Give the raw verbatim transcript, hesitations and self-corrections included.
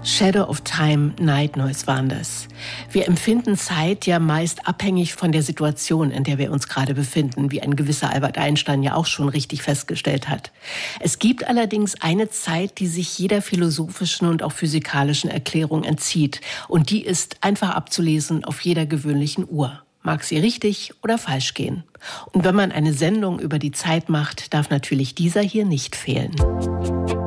Shadow of Time, Night Noise waren das. Wir empfinden Zeit ja meist abhängig von der Situation, in der wir uns gerade befinden, wie ein gewisser Albert Einstein ja auch schon richtig festgestellt hat. Es gibt allerdings eine Zeit, die sich jeder philosophischen und auch physikalischen Erklärung entzieht. Und die ist einfach abzulesen auf jeder gewöhnlichen Uhr. Mag sie richtig oder falsch gehen. Und wenn man eine Sendung über die Zeit macht, darf natürlich dieser hier nicht fehlen.